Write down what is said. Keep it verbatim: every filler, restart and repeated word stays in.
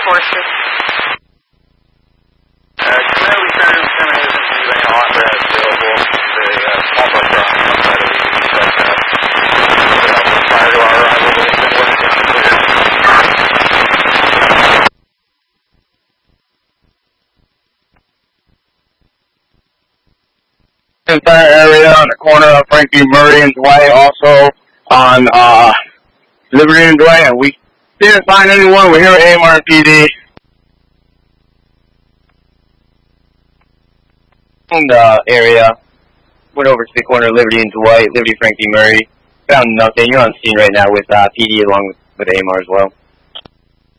forces. Uh, clearly Senator Simmons isn't using all that available. The uh, small bus are on the outside of the but uh, prior to our arrival, they've been working on clear. Entire area on the corner of Frankie Murray and Dwight, also on uh, Liberty and Dwight, and we didn't find anyone. We're here at A M R P D. In the area, went over to the corner of Liberty and Dwight, Liberty Frankie Murray, found nothing. You're on scene right now with uh, P D along with, with A M R as well.